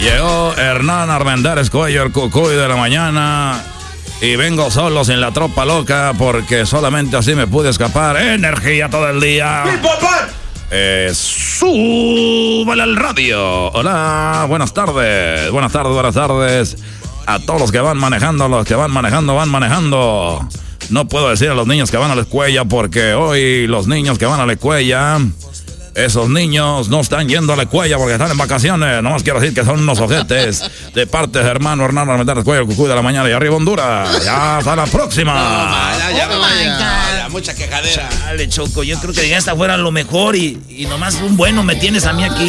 Llegó Hernán Armendáriz Cuello, el cucuy de la mañana. Y vengo solo sin la tropa loca porque solamente así me pude escapar. Energía todo el día. Súbale al radio. Hola, buenas tardes. Buenas tardes. A todos los que van manejando, van manejando. No puedo decir a los niños que van a la escuela porque hoy los niños que van a la escuela, esos niños no están yendo a la escuela porque están en vacaciones. Nomás quiero decir que son unos ojetes. De parte de hermano Hernán Armendáriz Cuello, el cucuy de la mañana, y arriba Honduras. Ya hasta la próxima. Ya, mucha quejadera. Chale, Choco, yo creo que esta fuera lo mejor y nomás un bueno me tienes a mí aquí.